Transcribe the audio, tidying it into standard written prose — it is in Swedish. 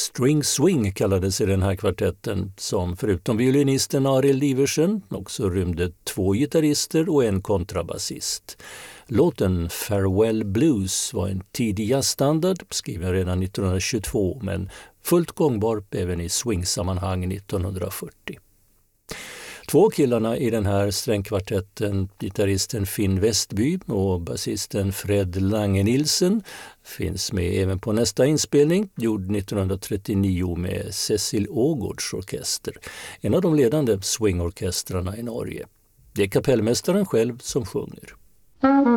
String Swing kallades i den här kvartetten, som förutom violinisten Arild Iversen också rymde 2 gitarrister och en kontrabasist. Låten Farewell Blues var en tidig jazzstandard, skriven redan 1922 men fullt gångbar även i swingsammanhang 1940. 2 killarna i den här strängkvartetten, gitarristen Finn Westby och basisten Fred Lange Nielsen, finns med även på nästa inspelning, gjord 1939 med Cecil Ågårds orkester, en av de ledande swingorkestrarna i Norge. Det är kapellmästaren själv som sjunger.